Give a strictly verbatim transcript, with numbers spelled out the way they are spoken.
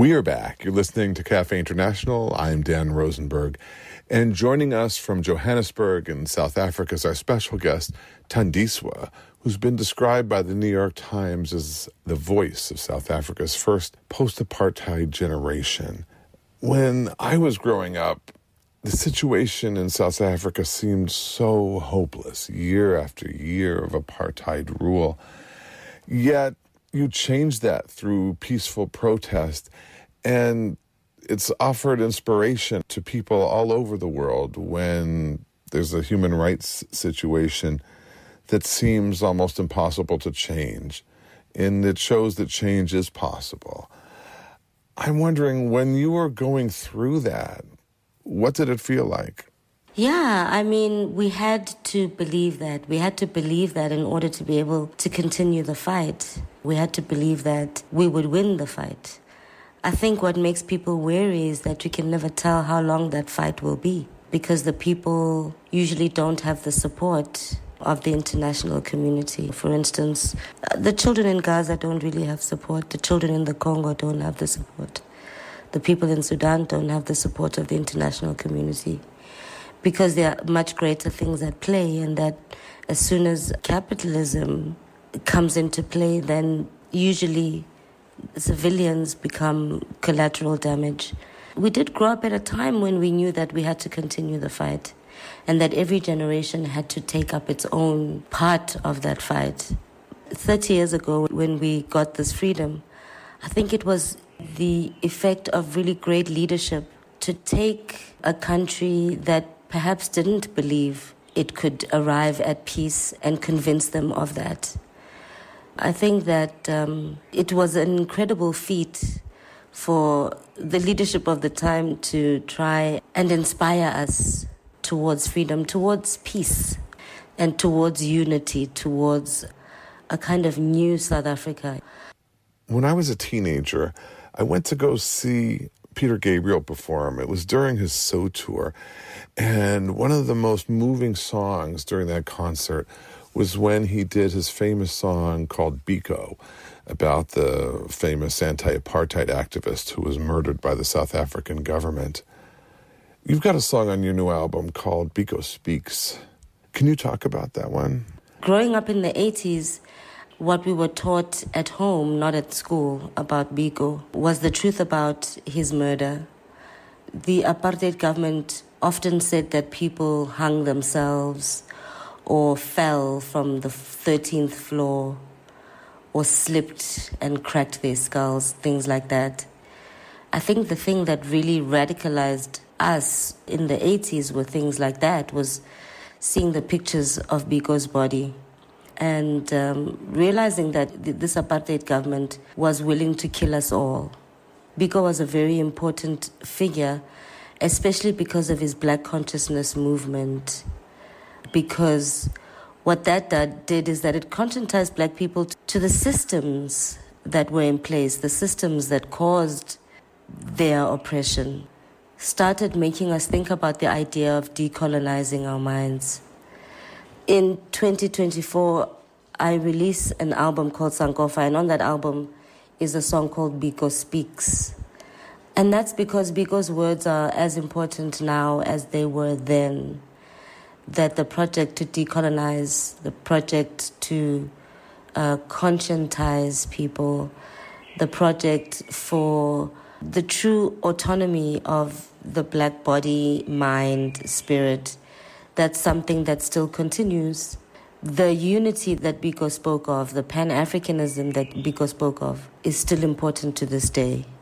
We are back. You're listening to Cafe International. I'm Dan Rosenberg. And joining us from Johannesburg in South Africa is our special guest, Thandiswa, who's been described by the New York Times as the voice of South Africa's first post-apartheid generation. When I was growing up, the situation in South Africa seemed so hopeless, year after year of apartheid rule. Yet, you changed that through peaceful protest, and it's offered inspiration to people all over the world when there's a human rights situation that seems almost impossible to change, and it shows that change is possible. I'm wondering, when you were going through that, what did it feel like? Yeah, I mean, we had to believe that. We had to believe that in order to be able to continue the fight. We had to believe that we would win the fight. I think what makes people wary is that you can never tell how long that fight will be, because the people usually don't have the support of the international community. For instance, the children in Gaza don't really have support. The children in the Congo don't have the support. The people in Sudan don't have the support of the international community, because there are much greater things at play, and that as soon as capitalism comes into play, then usually civilians become collateral damage. We did grow up at a time when we knew that we had to continue the fight, and that every generation had to take up its own part of that fight. thirty years ago, when we got this freedom, I think it was the effect of really great leadership to take a country that perhaps didn't believe it could arrive at peace and convince them of that. I think that um, it was an incredible feat for the leadership of the time to try and inspire us towards freedom, towards peace, and towards unity, towards a kind of new South Africa. When I was a teenager, I went to go see Peter Gabriel perform. It was during his So Tour. And one of the most moving songs during that concert was when he did his famous song called Biko, about the famous anti-apartheid activist who was murdered by the South African government. You've got a song on your new album called Biko Speaks. Can you talk about that one? Growing up in the eighties, what we were taught at home, not at school, about Biko was the truth about his murder. The apartheid government often said that people hung themselves or fell from the thirteenth floor or slipped and cracked their skulls, things like that. I think the thing that really radicalized us in the eighties with things like that was seeing the pictures of Biko's body and um, realizing that th- this apartheid government was willing to kill us all. Biko was a very important figure, especially because of his Black consciousness movement, because what that did is that it conscientized Black people to the systems that were in place, the systems that caused their oppression, started making us think about the idea of decolonizing our minds. In twenty twenty-four, I released an album called Sankofa, and on that album is a song called Biko Speaks. And that's because Biko's words are as important now as they were then. That the project to decolonize, the project to uh, conscientize people, the project for the true autonomy of the Black body, mind, spirit, that's something that still continues. The unity that Biko spoke of, the Pan-Africanism that Biko spoke of, is still important to this day.